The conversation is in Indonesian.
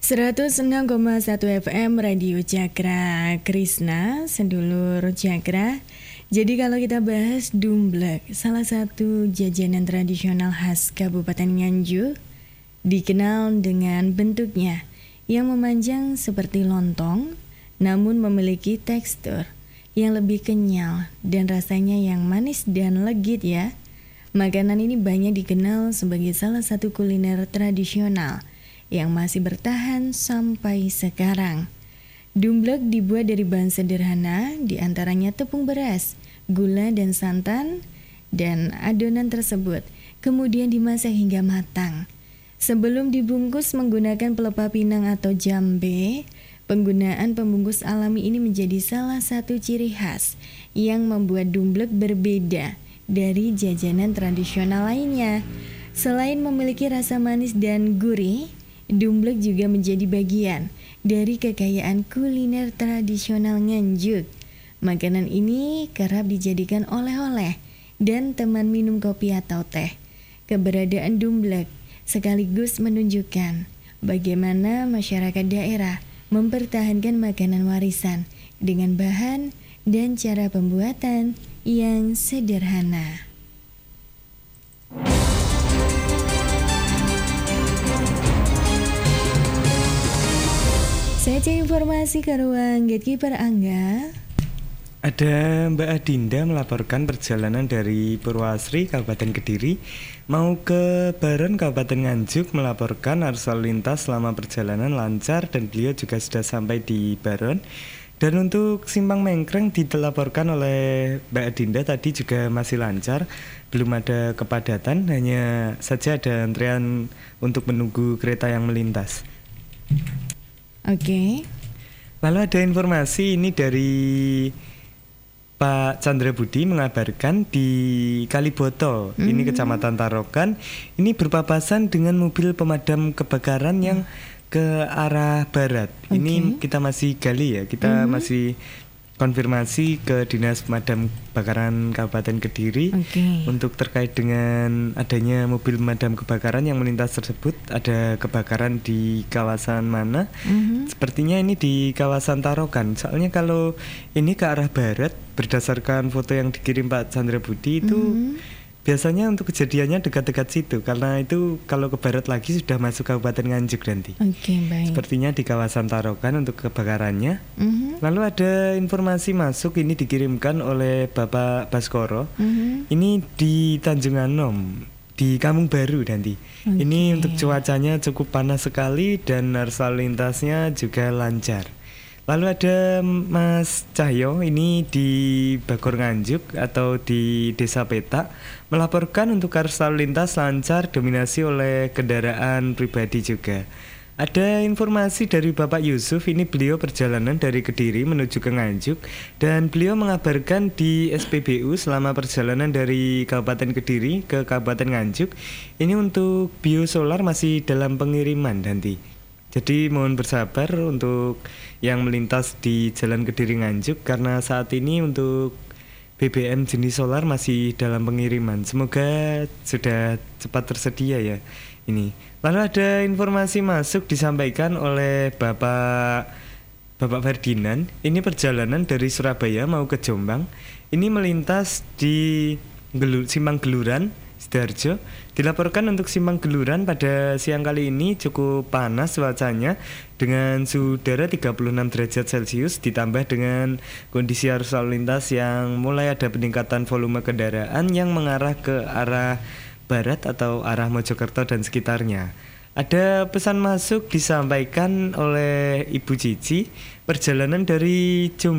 106,1 FM Radio Cakra Krisna, sedulur Cakra. Jadi kalau kita bahas dumblek, salah satu jajanan tradisional khas Kabupaten Nganjuk, dikenal dengan bentuknya yang memanjang seperti lontong, namun memiliki tekstur yang lebih kenyal dan rasanya yang manis dan legit ya. Makanan ini banyak dikenal sebagai salah satu kuliner tradisional yang masih bertahan sampai sekarang. Dumblek dibuat dari bahan sederhana, diantaranya tepung beras, gula dan santan, dan adonan tersebut kemudian dimasak hingga matang. Sebelum dibungkus menggunakan pelepah pinang atau jambe, penggunaan pembungkus alami ini menjadi salah satu ciri khas yang membuat dumblek berbeda dari jajanan tradisional lainnya. Selain memiliki rasa manis dan gurih, dumblek juga menjadi bagian dari kekayaan kuliner tradisional Nganjuk. Makanan ini kerap dijadikan oleh-oleh dan teman minum kopi atau teh. Keberadaan dumblek sekaligus menunjukkan bagaimana masyarakat daerah mempertahankan makanan warisan dengan bahan dan cara pembuatan yang sederhana. Saja informasi ke ruang Gatekeeper Angga. Ada Mbak Adinda melaporkan perjalanan dari Purwasri, Kabupaten Kediri, mau ke Baron, Kabupaten Nganjuk, melaporkan arus lalu lintas selama perjalanan lancar dan beliau juga sudah sampai di Baron. Dan untuk Simpang Mengkreng dilaporkan oleh Mbak Adinda tadi juga masih lancar, belum ada kepadatan, hanya saja ada antrian untuk menunggu kereta yang melintas. Oke. Lalu ada informasi ini dari Pak Chandra Budi mengabarkan di Kaliboto, ini Kecamatan Tarokan, ini berpapasan dengan mobil pemadam kebakaran yang ke arah barat. Ini kita masih gali ya, kita masih konfirmasi ke Dinas Pemadam Kebakaran Kabupaten Kediri untuk terkait dengan adanya mobil pemadam kebakaran yang melintas tersebut. Ada kebakaran di kawasan mana? Sepertinya ini di kawasan Tarokan. Soalnya kalau ini ke arah barat, berdasarkan foto yang dikirim Pak Chandra Budi itu biasanya untuk kejadiannya dekat-dekat situ, karena itu kalau ke barat lagi sudah masuk Kabupaten Nganjuk nanti. Baik. Sepertinya di kawasan Tarokan untuk kebakarannya. Lalu ada informasi masuk, ini dikirimkan oleh Bapak Baskoro. Ini di Tanjung Anom, di Kampung Baru nanti. Ini untuk cuacanya cukup panas sekali dan arus lalu lintasnya juga lancar. Lalu ada Mas Cahyo, ini di Bagor Nganjuk atau di Desa Petak, melaporkan untuk arus lalu lintas lancar, dominasi oleh kendaraan pribadi juga. Ada informasi dari Bapak Yusuf, ini beliau perjalanan dari Kediri menuju ke Nganjuk, dan beliau mengabarkan di SPBU selama perjalanan dari Kabupaten Kediri ke Kabupaten Nganjuk, ini untuk biosolar masih dalam pengiriman nanti. Jadi mohon bersabar untuk yang melintas di Jalan Kediri Nganjuk, karena saat ini untuk BBM jenis solar masih dalam pengiriman. Semoga sudah cepat tersedia ya ini. Lalu ada informasi masuk disampaikan oleh Bapak Ferdinand. Ini perjalanan dari Surabaya mau ke Jombang. Ini melintas di Simpang Geluran, Sidoarjo. Dilaporkan untuk Simpang Geluran pada siang kali ini cukup panas cuacanya dengan suhu udara 36 derajat Celcius, ditambah dengan kondisi arus lalu lintas yang mulai ada peningkatan volume kendaraan yang mengarah ke arah barat atau arah Mojokerto dan sekitarnya. Ada pesan masuk disampaikan oleh Ibu Cici, perjalanan dari Jombang